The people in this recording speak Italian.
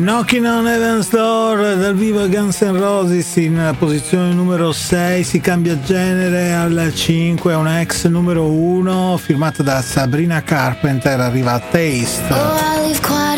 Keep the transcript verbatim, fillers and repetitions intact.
Knocking on Heaven's Door dal vivo Guns N' Roses in posizione numero sei, si cambia genere al cinque, una ex numero uno firmata da Sabrina Carpenter, arriva a Taste. Oh,